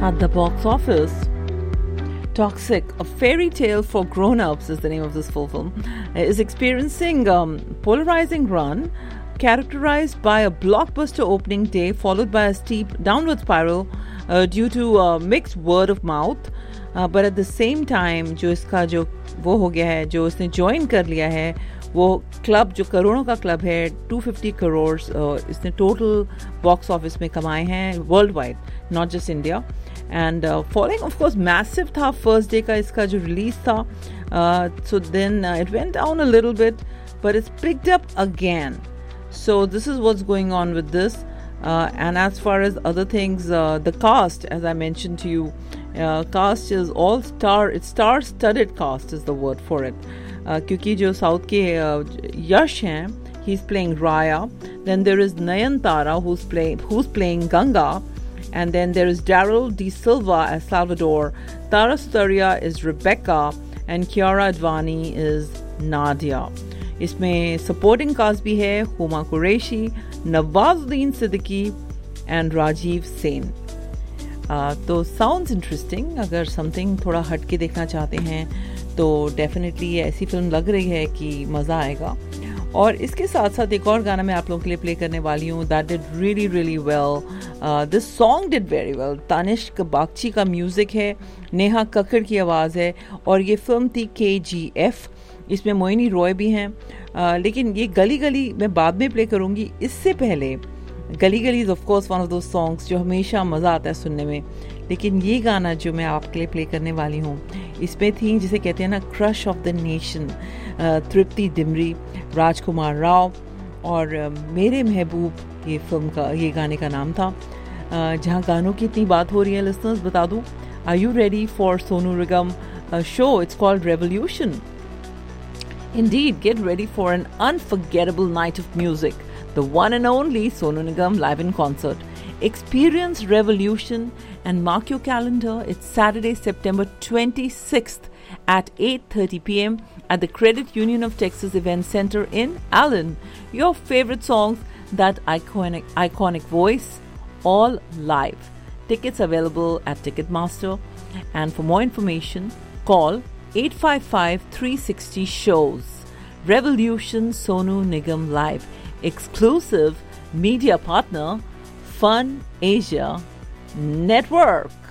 At the box office, Toxic, a fairy tale for grown-ups is the name of this full film, is experiencing polarizing run characterized by a blockbuster opening day followed by a steep downward spiral due to mixed word of mouth. But at the same time, जो इसका जो वो हो गया है, जो इसने join कर लिया है, वो क्लब जो करोड़ों का क्लब है, 250 करोड़ इसने टोटल बॉक्स ऑफिस में कमाए हैं world wide, not just India. And following of course massive था फर्स्ट डे का इसका जो रिलीज था. So then it went down a little bit but it's picked up again. So this is what's going on with this. And as far as other things, the cast, as I mentioned to you, cast is all star. It's star-studded cast is the word for it. क्योंकि जो south के यश हैं, he's playing Raya. Then there is Nayantara who's playing Ganga. And then there is Daryl D. Silva as Salvador. Tara Sutaria is Rebecca. And Kiara Advani is Nadia. इसमें supporting cast भी है Huma Qureshi, Nawazuddin Siddiqui and Rajiv Sen. तो sounds interesting. अगर something थोड़ा हट के देखना चाहते हैं तो डेफिनेटली ऐसी फिल्म लग रही है कि मज़ा आएगा. और इसके साथ साथ एक और गाना मैं आप लोगों के लिए प्ले करने वाली हूँ. That did really really well. This song did very well. तानिष्क Bagchi का म्यूज़िक है, नेहा कक्कड़ की आवाज़ है, और ये फिल्म थी KGF. इसमें मोइनी रॉय भी हैं. लेकिन ये गली गली मैं बाद में प्ले करूँगी. इससे पहले गली गली is of course one of those songs जो हमेशा मज़ा आता है सुनने में. लेकिन ये गाना जो मैं आपके लिए प्ले करने वाली हूँ, इसमें थी जिसे कहते हैं ना क्रश ऑफ द नेशन, तृप्ति डिमरी, राजकुमार राव और मेरे महबूब, ये फिल्म का ये गाने का नाम था. जहाँ गानों की इतनी बात हो रही है लिसनर्स, बता दूँ, are you ready for Sonu Nigam show? It's called revolution. Indeed, get ready for an unforgettable night of music. The one and only Sonu Nigam live in concert. Experience Revolution and mark your calendar. It's Saturday, September 26th at 8:30 p.m. at the Credit Union of Texas Event Center in Allen. Your favorite songs, that iconic voice, all live. Tickets available at Ticketmaster. And for more information, call 855-360-SHOWS. Revolution Sonu Nigam Live. Exclusive media partner, Fun Asia Network.